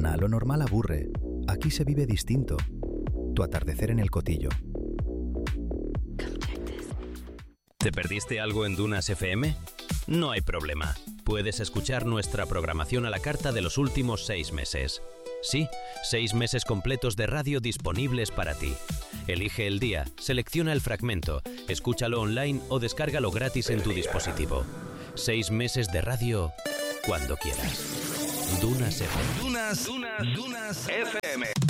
Ana, lo normal aburre. Aquí se vive distinto. Tu atardecer en el Cotillo. ¿Te perdiste algo en Dunas FM? No hay problema. Puedes escuchar nuestra programación a la carta de los últimos 6 meses. Sí, 6 meses completos de radio disponibles para ti. Elige el día, selecciona el fragmento, escúchalo online o descárgalo gratis en tu dispositivo. 6 meses de radio cuando quieras. Dunas FM. Dunas FM.